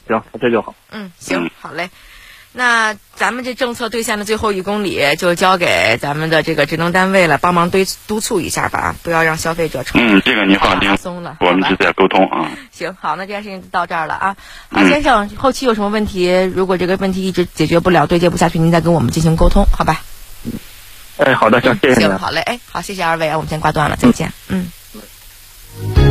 行，这就好。 行，好嘞。那咱们这政策兑现的最后1公里就交给咱们的这个职能单位了，帮忙督促一下吧，不要让消费者这个您放心， 松了， 我们是在沟通啊。 行，好，那这件事情就到这儿了啊。好，先生，后期有什么问题，如果这个问题一直解决不了，对接不下去，您再跟我们进行沟通，好吧？ 好的，行，谢谢您。 行，好嘞，好，谢谢2位啊，我们先挂断了，再见。